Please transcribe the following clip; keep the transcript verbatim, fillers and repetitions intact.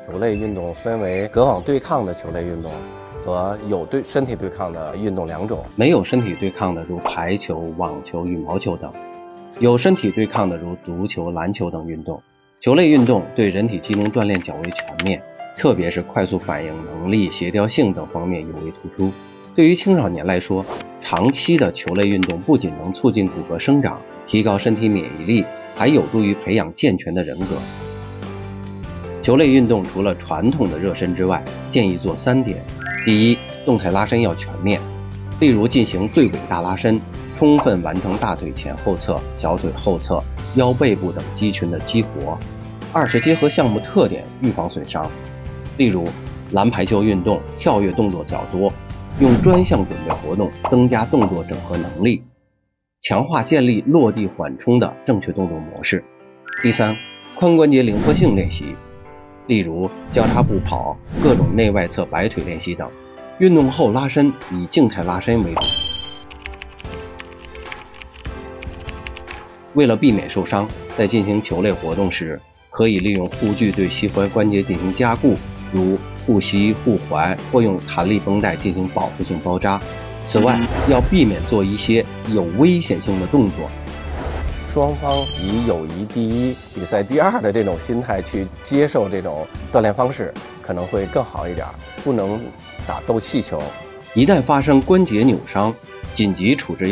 球类运动分为隔网对抗的球类运动和有对身体对抗的运动两种。 没有身体对抗的如排球、网球、羽毛球等，有身体对抗的如足球、篮球等运动。球类运动对人体机能锻炼较为全面，特别是快速反应能力、协调性等方面尤为突出。对于青少年来说，长期的球类运动不仅能促进骨骼生长，提高身体免疫力，还有助于培养健全的人格。球类运动除了传统的热身之外，建议做三点。第一，动态拉伸要全面，例如进行对尾大拉伸，充分完成大腿前后侧、小腿后侧、腰背部等肌群的激活。二是结合项目特点预防损伤，例如篮排球运动跳跃动作较多，用专项准备活动增加动作整合能力，强化建立落地缓冲的正确动作模式。第三，髋关节灵活性练习，例如交叉步跑、各种内外侧摆腿练习等。运动后拉伸以静态拉伸为主。为了避免受伤，在进行球类活动时，可以利用护具对膝踝关节进行加固，如护膝、护踝，或用弹力绷带进行保护性包扎。此外，要避免做一些有危险性的动作。 双方以友谊第一、比赛第二的这种心态去接受这种锻炼方式，可能会更好一点。不能打斗气球。 一旦发生关节扭伤，紧急处置